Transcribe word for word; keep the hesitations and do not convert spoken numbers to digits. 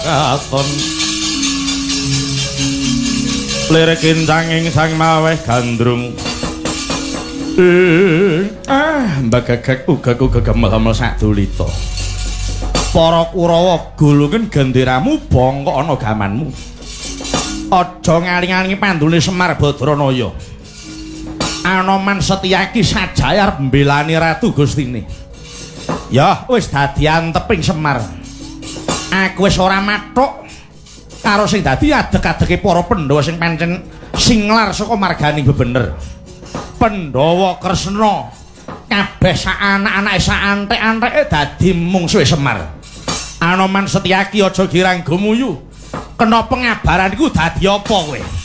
katon lirikin canging sang maweh gandrung ah mbagagak uga-uga gemel-gemel sadulita para Kurawa gulungen genderamu bangka ana gamanmu aja ngaling-alingi pandune Semar Badranaya Anoman Setyaki sajaya arep mbelani ratu Gustine ya wis dadi anteping Semar aku wis ora mathuk karo sing dadi adeg-adege para Pandhawa sing pancen singlar saka marganing bebener Pandhawa Kresna kabeh sak anak-anake sak antek-anteke dadi mungsuhe Semar Anoman Setyaki aja girang gumuyu kena pengabaran iku dadi apa kowe